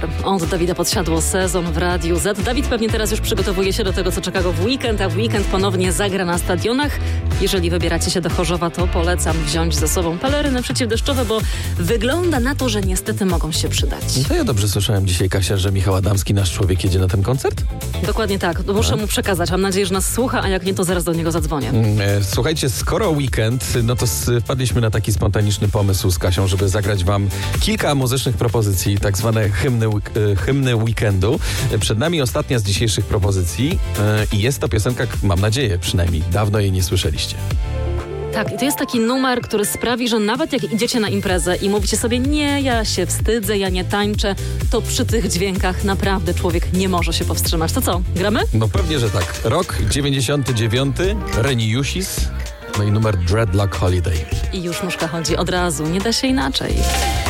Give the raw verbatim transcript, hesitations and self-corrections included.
numer od Dawida Podsiadło, Sezon w Radiu Z. Dawid pewnie teraz już przygotowuje się do tego, co czeka go w weekend, a w weekend ponownie zagra na stadionach. Jeżeli wybieracie się do Chorzowa, to polecam wziąć ze sobą peleryny przeciwdeszczowe, bo wygląda na to, że niestety mogą się przydać. To ja dobrze słyszałem dzisiaj, Kasia, że Michał Adamski, nasz człowiek, jedzie na ten koncert? Dokładnie tak. Muszę mu przekazać. Mam nadzieję, że nas słucha, a jak nie, to zaraz do niego zadzwonię. Słuchajcie, skoro weekend, no to wpadliśmy na taki spontaniczny pomysł z Kasią, żeby zagrać wam kilka muzycznych propozycji, tak zwane hymny, hymny weekendu. Przed nami ostatnia z dzisiejszych propozycji i jest to piosenka, mam nadzieję przynajmniej, dawno jej nie słyszeliście. Tak, i to jest taki numer, który sprawi, że nawet jak idziecie na imprezę i mówicie sobie, nie, ja się wstydzę, ja nie tańczę, to przy tych dźwiękach naprawdę człowiek nie może się powstrzymać. To co, gramy? No pewnie, że tak. Rok dziewięćdziesiąty dziewiąty, Reniusis, no i numer Dreadlock Holiday. I już nóżka chodzi od razu, nie da się inaczej.